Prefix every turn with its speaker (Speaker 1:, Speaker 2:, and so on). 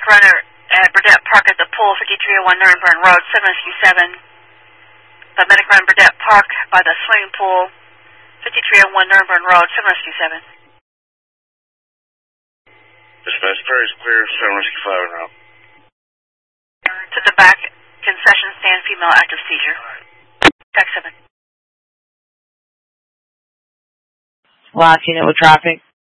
Speaker 1: runner at Burdett Park at the pool, 5301 Nuremberg Road, 7 Rescue 7. The medic run Burdett Park by the swimming pool, 5301 Nuremberg Road, 7 Rescue 7.
Speaker 2: Dispatch, Perry's clear, 7 Rescue 5 en route.
Speaker 1: To the back concession stand, female active seizure. Tax 7.
Speaker 3: Last unit with traffic.